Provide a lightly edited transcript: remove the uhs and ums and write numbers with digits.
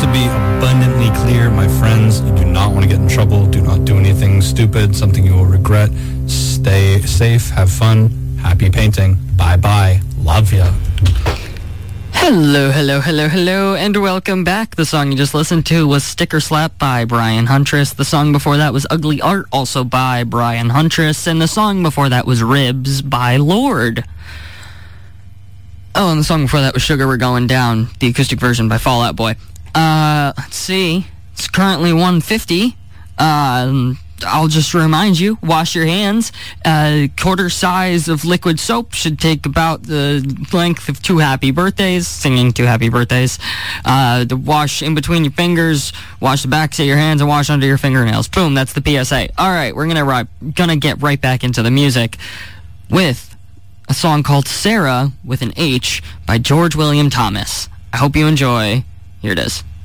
to be abundantly clear, my friends, you do not want to get in trouble. Do not do anything stupid, something you will regret. Stay safe, have fun, happy painting. Bye-bye. Love ya. Hello, hello, hello, hello, and welcome back. The song you just listened to was Sticker Slap by Brian Huntress. The song before that was Ugly Art, also by Brian Huntress. And the song before that was Ribs by Lorde. Oh, and the song before that was Sugar We're Going Down, the acoustic version by Fall Out Boy. Let's see. It's currently 1:50. I'll just remind you, wash your hands. Quarter size of liquid soap should take about the length of 2 happy birthdays, singing 2 happy birthdays. To wash in between your fingers, wash the backs of your hands, and wash under your fingernails. Boom, that's the PSA. All right, we're gonna get right back into the music with a song called Sarah with an H by George William Thomas. I hope you enjoy. Here it is.